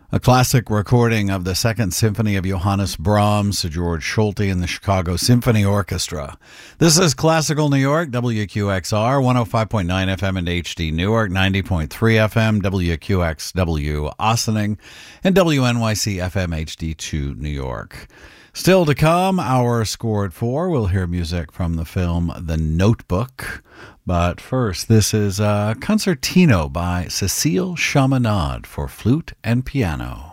A classic recording of the Second Symphony of Johannes Brahms to George Solti and the Chicago Symphony Orchestra. This is Classical New York, WQXR, 105.9 FM in HD Newark, 90.3 FM, WQXW Ossining, and WNYC FM HD2 New York. Still to come, our score at 4. We'll hear music from the film The Notebook. But first, this is a concertino by Cécile Chaminade for flute and piano.